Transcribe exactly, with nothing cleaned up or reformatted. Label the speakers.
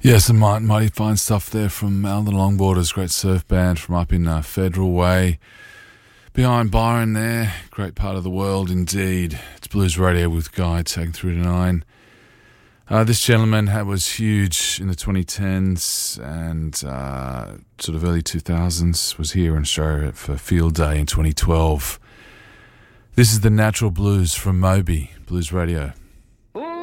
Speaker 1: Yeah, some mighty, mighty fine stuff there from Alden Longboarders, great surf band from up in uh, Federal Way. Behind Byron there, great part of the world indeed. It's Blues Radio with Guy taking through to nine. Uh, this gentleman had, was huge in the twenty tens and uh, sort of early two thousands, was here in Australia for Field Day in twenty twelve. This is the Natural Blues from Moby, Blues Radio.